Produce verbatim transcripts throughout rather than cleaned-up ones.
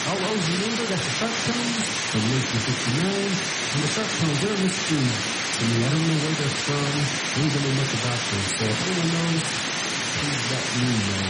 I'll always remember that the Sharp Tones from nineteen fifty-nine, and the Sharp Tones are a mystery to me. I don't know where they're from. I don't know much about them. So if anyone knows, please let me know.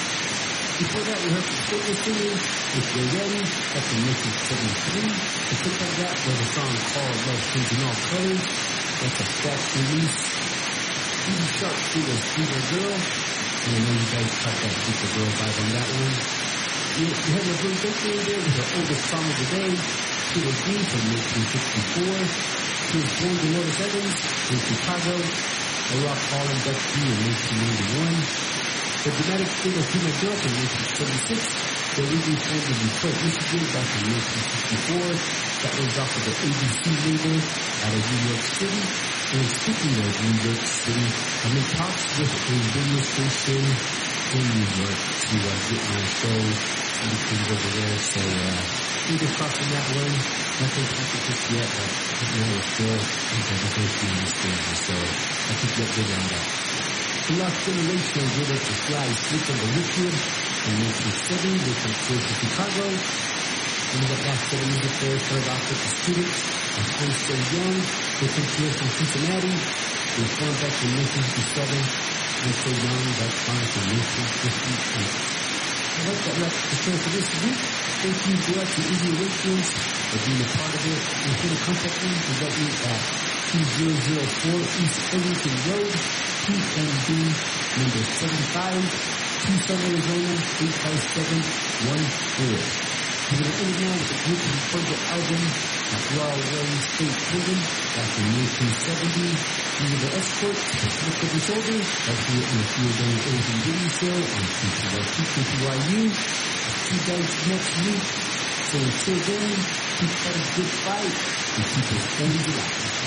Before that, we heard from Silver Singers, If You're Ready, that's from nineteen seventy-three. The clip of that was a song called Love Comes in All Colors. That's a scratch release. Judy Sharp did a Super Girl. And I know you guys caught that Super Girl vibe on that one. You, you had a Blue Bakery in there with her oldest song of the day, Peter D from nineteen sixty-four. She was born to Lotus Evans in Chicago. A rock hall in Dutch B in nineteen ninety-one. The dramatic figure of Female Girl from nineteen seventy-six. The originally formed in Detroit, Michigan back in nineteen sixty-four. That was off of the A B C label out of New York City. And speaking of New York City, I'm in talks with a radio station in New York to uh, get my show and things over there. So, uh, fingers crossed on that one. Nothing just yet, but you know, it's still in conversation in this thing. So, I think you'll get on that. The Lost Generation did it to fly Sleep on the Liquid in nineteen seventy. They come close to Chicago. And we got last seven music there, started off with the Students. And I'm still young. They come to us from Cincinnati. They formed back in nineteen fifty-seven. I'm so young, that's fine from nineteen fifty-eight. I'd like to wrap the show for this week. Thank you to us, the Easy Awakens, for being a part of it. And if you want to contact me, you got me at two thousand four East Ellington Road, P M B number seventy-five, Tucson, Arizona, eight five seven one four. We're going to end now with the group who recorded the album at Raw Way State Prison back in nineteen seventy. These are the Escorts, Look Over Your Shoulder, right here in the Field Day Asian Video Show on K P Y T, K P Y U. See you guys next week. So until then, keep fighting a good fight and keep us always alive.